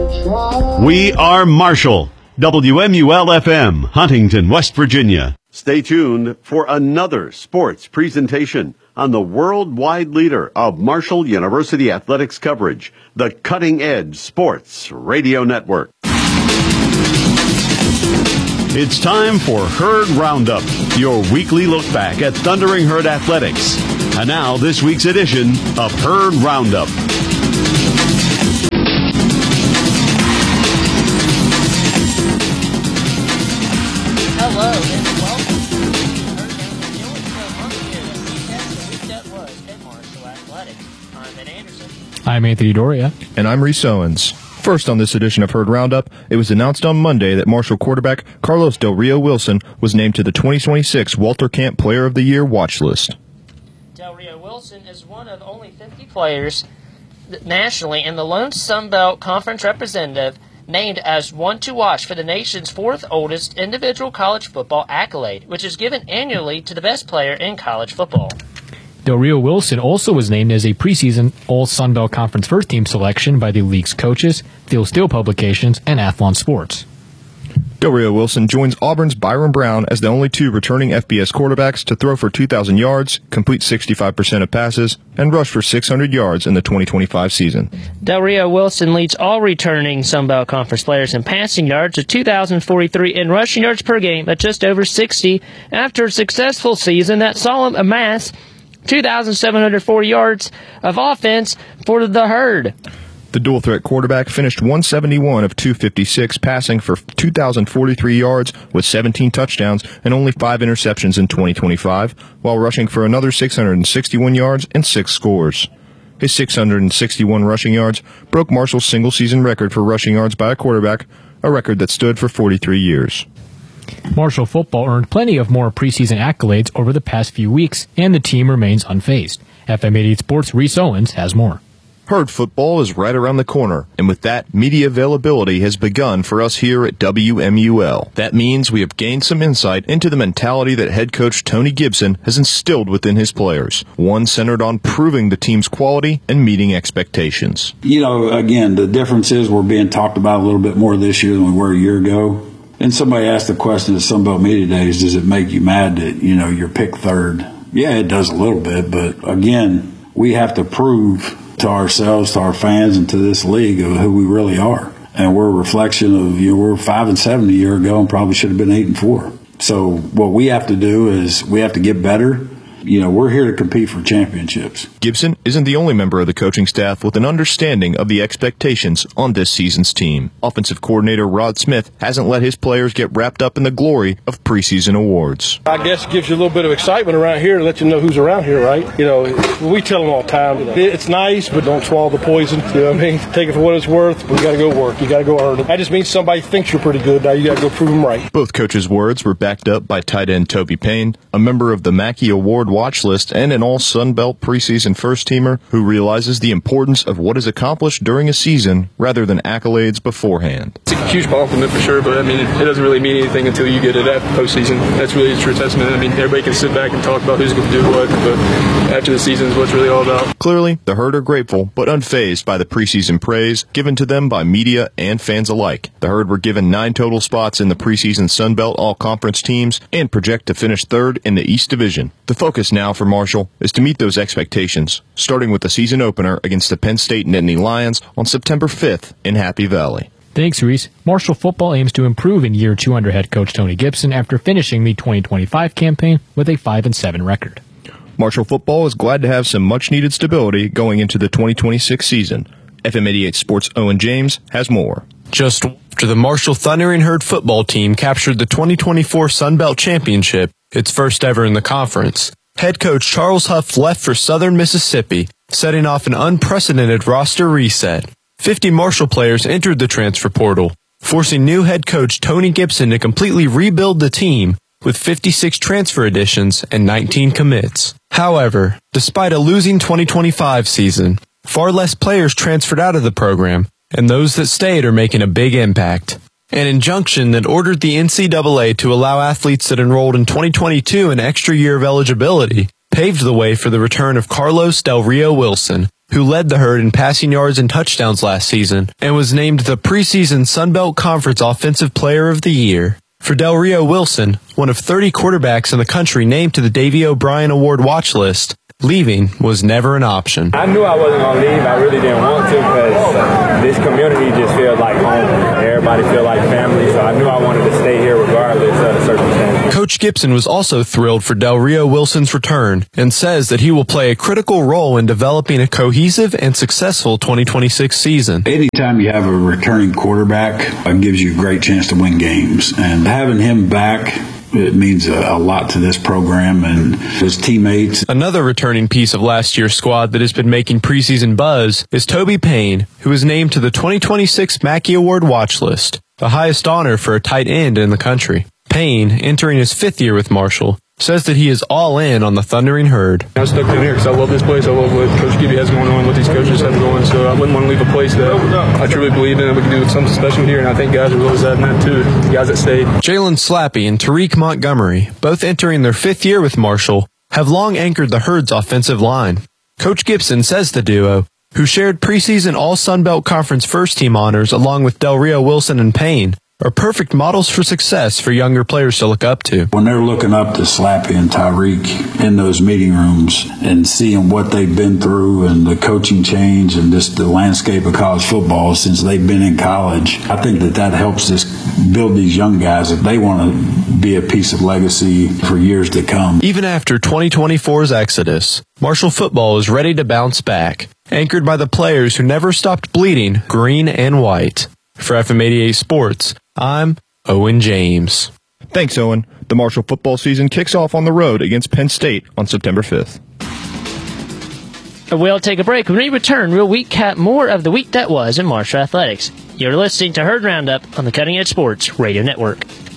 We are Marshall, WMUL-FM, Huntington, West Virginia. Stay tuned for another sports presentation on the worldwide leader of Marshall University athletics coverage, the Cutting Edge Sports Radio Network. It's time for Herd Roundup, your weekly look back at Thundering Herd athletics. And now, this week's edition of Herd Roundup. Hello and welcome to Herd Roundup, the week that was at Marshall Athletics. I'm Ben Anderson. I'm Anthony Doria. And I'm Reese Owens. First on this edition of Herd Roundup, it was announced on Monday that Marshall quarterback Carlos Del Rio Wilson was named to the 2026 Walter Camp Player of the Year watch list. Del Rio Wilson is one of only 50 players nationally and the lone Sun Belt Conference representative named as one to watch for the nation's fourth oldest individual college football accolade, which is given annually to the best player in college football. Del Rio Wilson also was named as a preseason All-Sun Belt Conference first-team selection by the league's coaches, Phil Steele Publications, and Athlon Sports. Del Rio Wilson joins Auburn's Byron Brown as the only two returning FBS quarterbacks to throw for 2,000 yards, complete 65% of passes, and rush for 600 yards in the 2025 season. Del Rio Wilson leads all returning Sun Belt Conference players in passing yards at 2,043 and rushing yards per game at just over 60 after a successful season that saw him amass 2,704 yards of offense for the Herd. The dual-threat quarterback finished 171 of 256, passing for 2,043 yards with 17 touchdowns and only 5 interceptions in 2025, while rushing for another 661 yards and 6 scores. His 661 rushing yards broke Marshall's single-season record for rushing yards by a quarterback, a record that stood for 43 years. Marshall football earned plenty of more preseason accolades over the past few weeks, and the team remains unfazed. FM 88 Sports' Reese Owens has more. Herd football is right around the corner, and with that, media availability has begun for us here at WMUL. That means we have gained some insight into the mentality that head coach Tony Gibson has instilled within his players, one centered on proving the team's quality and meeting expectations. You know, again, the difference is we're being talked about a little bit more this year than we were a year ago. And somebody asked the question at Sunbelt Media Days, does it make you mad that, you're picked third? Yeah, it does a little bit, but again, we have to prove to ourselves, to our fans, and to this league of who we really are. And we're a reflection of, we're 5-7 a year ago and probably should have been 8-4. So what we have to do is we have to get better. We're here to compete for championships. Gibson isn't the only member of the coaching staff with an understanding of the expectations on this season's team. Offensive coordinator Rod Smith hasn't let his players get wrapped up in the glory of preseason awards. I guess it gives you a little bit of excitement around here to let you know who's around here, right? We tell them all the time, it's nice, but don't swallow the poison. You know what I mean? Take it for what it's worth, but you got to go work. You got to go earn it. That just means somebody thinks you're pretty good. Now you got to go prove them right. Both coaches' words were backed up by tight end Toby Payne, a member of the Mackey Award watch list and an all-Sun Belt preseason first-teamer who realizes the importance of what is accomplished during a season rather than accolades beforehand. It's a huge compliment for sure, but it doesn't really mean anything until you get it at postseason. That's really a true testament. Everybody can sit back and talk about who's going to do what, but after the season is what it's really all about. Clearly, the Herd are grateful but unfazed by the preseason praise given to them by media and fans alike. The Herd were given 9 total spots in the preseason Sun Belt all-conference teams and project to finish third in the East Division. The focus now for Marshall is to meet those expectations, starting with the season opener against the Penn State Nittany Lions on September 5th in Happy Valley. Thanks, Reese. Marshall football aims to improve in year 2 under head coach Tony Gibson after finishing the 2025 campaign with a 5-7 record. Marshall football is glad to have some much-needed stability going into the 2026 season. FM 88 Sports' Owen James has more. Just after the Marshall Thundering Herd football team captured the 2024 Sun Belt Championship, its first ever in the conference, head coach Charles Huff left for Southern Mississippi, setting off an unprecedented roster reset. 50 Marshall players entered the transfer portal, forcing new head coach Tony Gibson to completely rebuild the team with 56 transfer additions and 19 commits. However, despite a losing 2025 season, far less players transferred out of the program, and those that stayed are making a big impact. An injunction that ordered the NCAA to allow athletes that enrolled in 2022 an extra year of eligibility paved the way for the return of Carlos Del Rio Wilson, who led the Herd in passing yards and touchdowns last season and was named the preseason Sun Belt Conference Offensive Player of the Year. For Del Rio Wilson, one of 30 quarterbacks in the country named to the Davey O'Brien Award watch list, leaving was never an option. I knew I wasn't going to leave. I really didn't want to because this community just feels like home. Everybody feels like family, so I knew I wanted to stay here regardless of the circumstances. Coach Gibson was also thrilled for Del Rio Wilson's return and says that he will play a critical role in developing a cohesive and successful 2026 season. Anytime you have a returning quarterback, it gives you a great chance to win games. And having him back, it means a lot to this program and his teammates. Another returning piece of last year's squad that has been making preseason buzz is Toby Payne, who was named to the 2026 Mackey Award watch list, the highest honor for a tight end in the country. Payne, entering his 5th year with Marshall, says that he is all in on the Thundering Herd. I'm stuck in here because I love this place. I love what Coach Gibby has going on, what these coaches have going. So I wouldn't want to leave a place that I truly believe in. We can do something special here, and I think guys are really having that too. The guys that stayed. Jalen Slappy and Tariq Montgomery, both entering their 5th year with Marshall, have long anchored the Herd's offensive line. Coach Gibson says the duo, who shared preseason All-Sun Belt Conference first-team honors along with Del Rio Wilson and Payne, are perfect models for success for younger players to look up to. When they're looking up to Slappy and Tyreek in those meeting rooms and seeing what they've been through and the coaching change and just the landscape of college football since they've been in college, I think that helps us build these young guys if they want to be a piece of legacy for years to come. Even after 2024's exodus, Marshall football is ready to bounce back, anchored by the players who never stopped bleeding green and white. For FM88 Sports, I'm Owen James. Thanks, Owen. The Marshall football season kicks off on the road against Penn State on September 5th. We'll take a break. When we return, we'll recap more of the week that was in Marshall Athletics. You're listening to Herd Roundup on the Cutting Edge Sports Radio Network.